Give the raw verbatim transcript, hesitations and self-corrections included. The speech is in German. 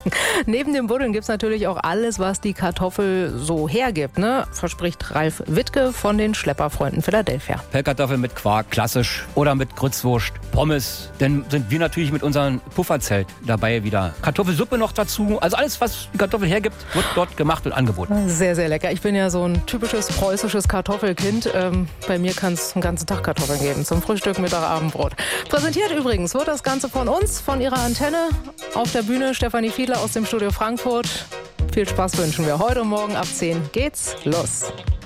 Neben dem Buddeln gibt es natürlich auch alles, was die Kartoffel so hergibt, ne? Verspricht Ralf Wittke von den Schlepperfreunden Philadelphia. Pellkartoffeln mit Quark, klassisch. Oder mit Grützwurst, Pommes. Dann sind wir natürlich mit unserem Pufferzelt dabei wieder. Kartoffelsuppe noch dazu. Also alles, was die Kartoffel hergibt, wird dort gemacht und angeboten. Sehr, sehr lecker. Ich bin ja so ein typisches preußisches Kartoffelkind. Ähm, bei mir kann es einen ganzen Tag Kartoffeln geben. Zum Frühstück, Mittag, Abendbrot. Präsentiert übrigens wird das Ganze von uns, von ihrer Antenne. Auf der Bühne Stefanie Fiedler aus dem Studio Frankfurt. Viel Spaß wünschen wir. Heute und morgen ab zehn geht's los.